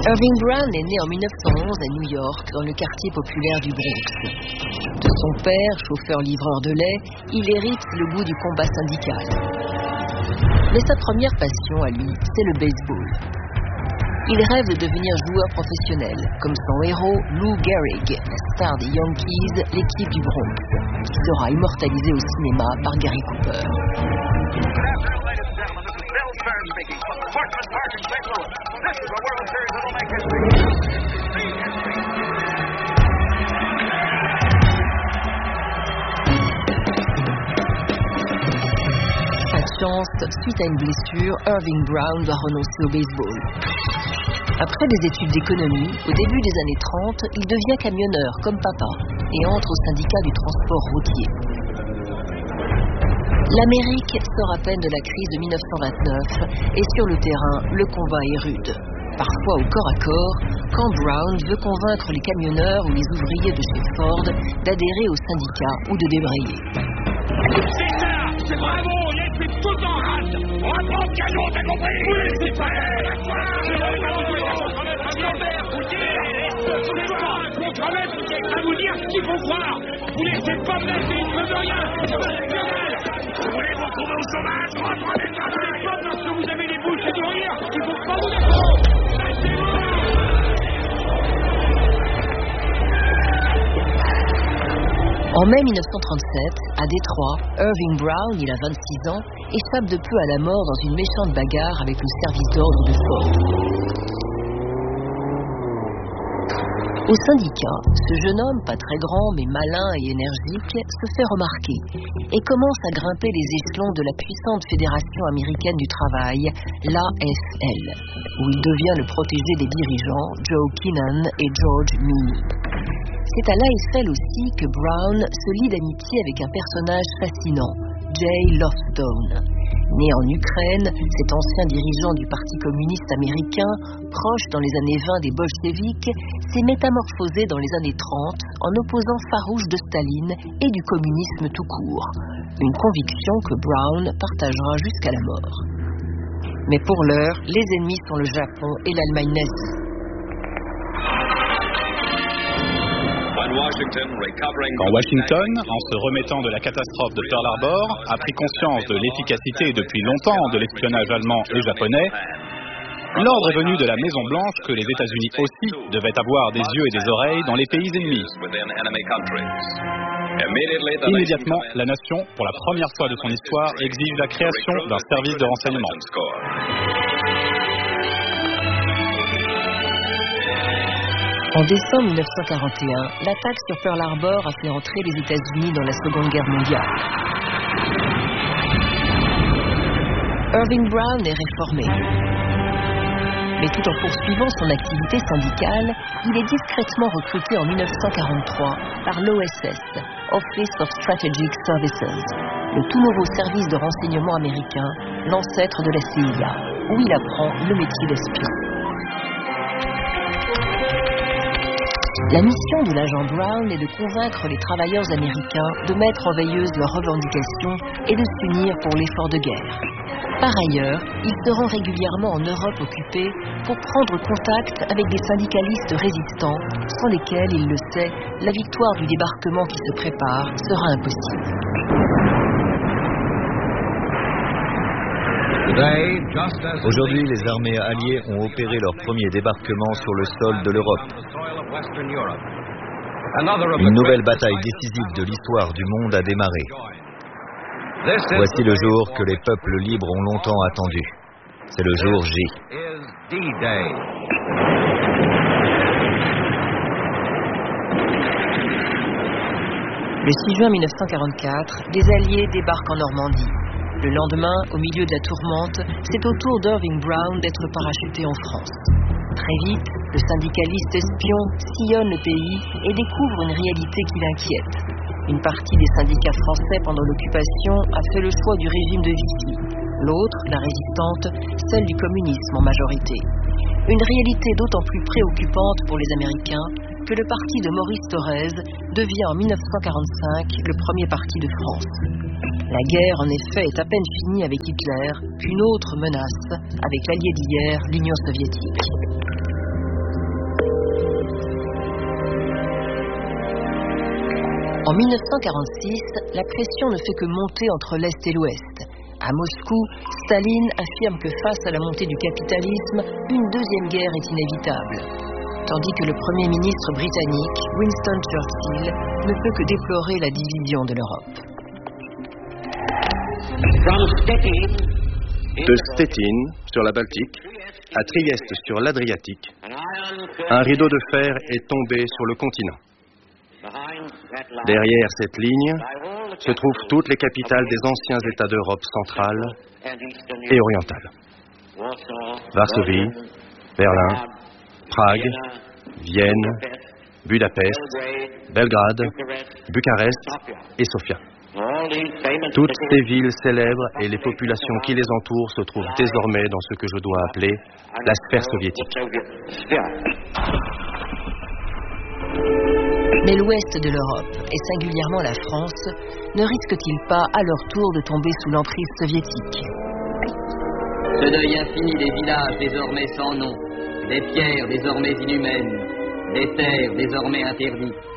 Irving Brown est né en 1911 à New York, dans le quartier populaire du Bronx. De son père, chauffeur-livreur de lait, il hérite le goût du combat syndical. Mais sa première passion à lui, c'est le baseball. Il rêve de devenir joueur professionnel, comme son héros Lou Gehrig, la star des Yankees, l'équipe du Bronx, qui sera immortalisé au cinéma par Gary Cooper. Pas de chance, suite à une blessure, Irving Brown doit renoncer au baseball. Après des études d'économie, au début des années 30, il devient camionneur comme papa et entre au syndicat du transport routier. L'Amérique sort à peine de la crise de 1929 et sur le terrain, le combat est rude. Parfois au corps à corps, quand Brown veut convaincre les camionneurs ou les ouvriers de chez Ford d'adhérer au syndicat ou de débrayer. C'est ça, c'est bravo, il est fait tout en rate. On va prendre le canon, t'as compris? Oui, c'est pas à vous dire ce qu'il faut croire. Vous laissez pas me laisser, il ne veut rien. Vous voulez vous retrouver au chômage? Reprenez le travail. C'est pas parce que vous avez les bouches et du rire qu'il faut pas vous laisser. En mai 1937, à Détroit, Irving Brown, il a 26 ans, échappe de peu à la mort dans une méchante bagarre avec le service d'ordre de Ford. Au syndicat, ce jeune homme, pas très grand mais malin et énergique, se fait remarquer et commence à grimper les échelons de la puissante Fédération américaine du travail, l'AFL, où il devient le protégé des dirigeants Joe Keenan et George Meany. C'est à l'AFL aussi que Brown se lie d'amitié avec un personnage fascinant, Jay Lovestone. Né en Ukraine, cet ancien dirigeant du Parti communiste américain, proche dans les années 20 des bolcheviks, s'est métamorphosé dans les années 30 en opposant farouche de Staline et du communisme tout court. Une conviction que Brown partagera jusqu'à la mort. Mais pour l'heure, les ennemis sont le Japon et l'Allemagne nazie. Quand Washington, en se remettant de la catastrophe de Pearl Harbor, a pris conscience de l'efficacité depuis longtemps de l'espionnage allemand et japonais, l'ordre est venu de la Maison-Blanche que les États-Unis aussi devaient avoir des yeux et des oreilles dans les pays ennemis. Immédiatement, la nation, pour la première fois de son histoire, exige la création d'un service de renseignement. En décembre 1941, l'attaque sur Pearl Harbor a fait entrer les États-Unis dans la Seconde Guerre mondiale. Irving Brown est réformé. Mais tout en poursuivant son activité syndicale, il est discrètement recruté en 1943 par l'OSS, Office of Strategic Services, le tout nouveau service de renseignement américain, l'ancêtre de la CIA, où il apprend le métier d'espion. La mission de l'agent Brown est de convaincre les travailleurs américains de mettre en veilleuse leurs revendications et de s'unir pour l'effort de guerre. Par ailleurs, ils seront régulièrement en Europe occupée pour prendre contact avec des syndicalistes résistants, sans lesquels, il le sait, la victoire du débarquement qui se prépare sera impossible. Aujourd'hui, les armées alliées ont opéré leur premier débarquement sur le sol de l'Europe. Une nouvelle bataille décisive de l'histoire du monde a démarré. Voici le jour que les peuples libres ont longtemps attendu. C'est le jour J. Le 6 juin 1944, des Alliés débarquent en Normandie. Le lendemain, au milieu de la tourmente, c'est au tour d'Irving Brown d'être parachuté en France. Très vite, le syndicaliste espion sillonne le pays et découvre une réalité qui l'inquiète. Une partie des syndicats français pendant l'occupation a fait le choix du régime de Vichy. L'autre, la résistante, celle du communisme en majorité. Une réalité d'autant plus préoccupante pour les Américains que le parti de Maurice Thorez devient en 1945 le premier parti de France. La guerre, en effet, est à peine finie avec Hitler qu'une autre menace avec l'allié d'hier, l'Union soviétique. En 1946, la pression ne fait que monter entre l'Est et l'Ouest. À Moscou, Staline affirme que face à la montée du capitalisme, une deuxième guerre est inévitable. Tandis que le Premier ministre britannique, Winston Churchill, ne peut que déplorer la division de l'Europe. De Stettin, sur la Baltique, à Trieste, sur l'Adriatique, un rideau de fer est tombé sur le continent. Derrière cette ligne se trouvent toutes les capitales des anciens États d'Europe centrale et orientale. Varsovie, Berlin, Prague, Vienne, Budapest, Belgrade, Bucarest et Sofia. Toutes ces villes célèbres et les populations qui les entourent se trouvent désormais dans ce que je dois appeler la sphère soviétique. Mais l'ouest de l'Europe, et singulièrement la France, ne risque-t-il pas à leur tour de tomber sous l'emprise soviétique? Ce deuil infini des villages désormais sans nom, des pierres désormais inhumaines, des terres désormais interdites,